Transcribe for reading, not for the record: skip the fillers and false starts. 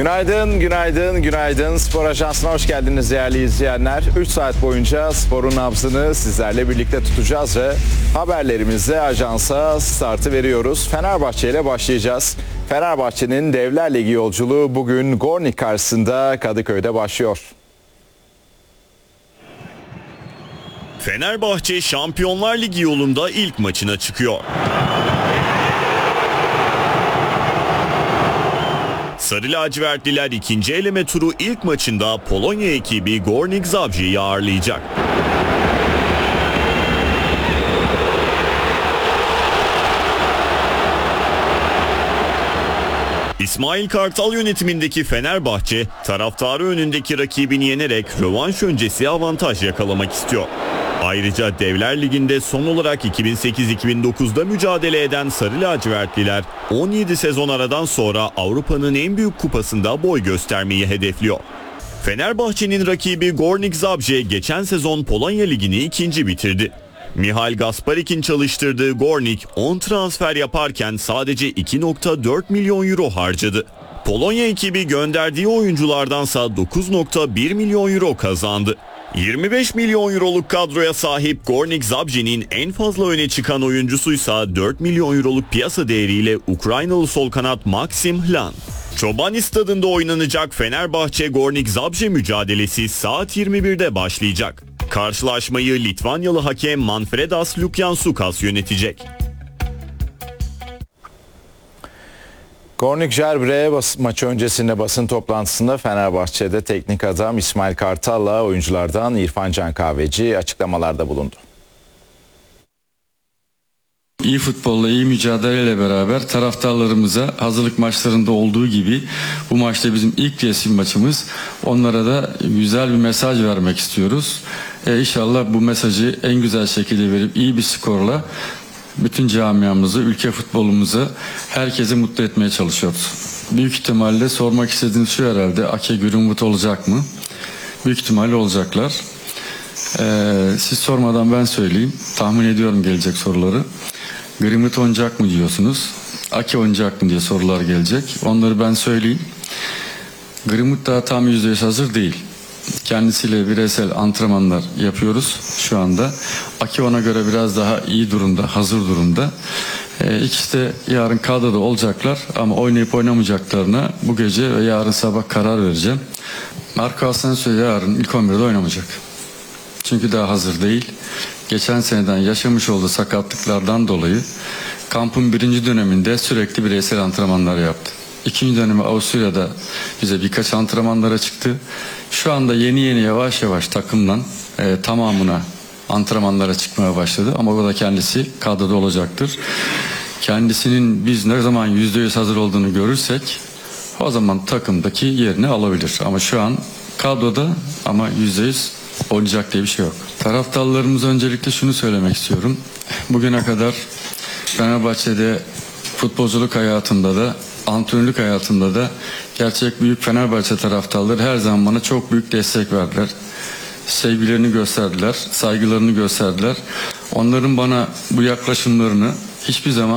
Günaydın, günaydın, günaydın. Spor Ajansı'na hoş geldiniz değerli izleyenler. 3 saat boyunca sporun nabzını sizlerle birlikte tutacağız ve haberlerimizle ajansa startı veriyoruz. Fenerbahçe ile başlayacağız. Fenerbahçe'nin Devler Ligi yolculuğu bugün Gornik karşısında Kadıköy'de başlıyor. Fenerbahçe Şampiyonlar Ligi yolunda ilk maçına çıkıyor. Sarı lacivertliler ikinci eleme turu ilk maçında Polonya ekibi Gornik Zabrze'yi ağırlayacak. İsmail Kartal yönetimindeki Fenerbahçe, taraftarı önündeki rakibini yenerek rövanş öncesi avantaj yakalamak istiyor. Ayrıca Devler Ligi'nde son olarak 2008-2009'da mücadele eden Sarı lacivertliler 17 sezon aradan sonra Avrupa'nın en büyük kupasında boy göstermeyi hedefliyor. Fenerbahçe'nin rakibi Gornik Zabrze geçen sezon Polonya Ligi'ni ikinci bitirdi. Mihail Gasparik'in çalıştırdığı Gornik 10 transfer yaparken sadece 2,4 milyon euro harcadı. Polonya ekibi gönderdiği oyunculardansa 9,1 milyon euro kazandı. 25 milyon euroluk kadroya sahip Gornik Zabrze'nin en fazla öne çıkan oyuncusuysa 4 milyon euroluk piyasa değeriyle Ukraynalı sol kanat Maksim Hlan. Çobani Stadı'nda oynanacak Fenerbahçe Gornik Zabrze mücadelesi saat 21'de başlayacak. Karşılaşmayı Litvanyalı hakem Manfredas Lukjansukas yönetecek. Gornik Zabrze maçı öncesinde basın toplantısında Fenerbahçe'de teknik adam İsmail Kartal'la oyunculardan İrfan Can Kahveci açıklamalarda bulundu. İyi futbolla, iyi mücadeleyle beraber taraftarlarımıza hazırlık maçlarında olduğu gibi bu maçta bizim ilk resim maçımız. Onlara da güzel bir mesaj vermek istiyoruz. İnşallah bu mesajı en güzel şekilde verip iyi bir skorla bütün camiamızı, ülke futbolumuzu herkesi mutlu etmeye çalışıyoruz. Büyük ihtimalle sormak istediğiniz şu herhalde, Ake Greenwood olacak mı? Büyük ihtimalle olacaklar. Siz sormadan ben söyleyeyim. Tahmin ediyorum gelecek soruları. Greenwood oynayacak mı diyorsunuz? Ake oynayacak mı diye sorular gelecek. Onları ben söyleyeyim. Greenwood daha tam %100 hazır değil. Kendisiyle bireysel antrenmanlar yapıyoruz şu anda. Ake ona göre biraz daha iyi durumda, hazır durumda. İkisi de yarın kadroda olacaklar ama oynayıp oynamayacaklarına bu gece ve yarın sabah karar vereceğim. Marco Asensio yarın ilk 11'de oynamayacak. Çünkü daha hazır değil. Geçen seneden yaşamış olduğu sakatlıklardan dolayı kampın birinci döneminde sürekli bireysel antrenmanlar yaptı. İkinci dönemi Avusturya'da bize birkaç antrenmanlara çıktı. Şu anda yeni yavaş yavaş takımdan tamamına antrenmanlara çıkmaya başladı. Ama o da kendisi kadroda olacaktır. Kendisinin biz ne zaman %100 hazır olduğunu görürsek o zaman takımdaki yerini alabilir. Ama şu an kadroda ama %100 oynayacak diye bir şey yok. Taraftarlarımıza öncelikle şunu söylemek istiyorum. Bugüne kadar Fenerbahçe'de futbolculuk hayatında da antrenörlük hayatında da gerçek büyük Fenerbahçe taraftarları her zaman bana çok büyük destek verdiler. Sevgilerini gösterdiler, saygılarını gösterdiler. Onların bana bu yaklaşımlarını hiçbir zaman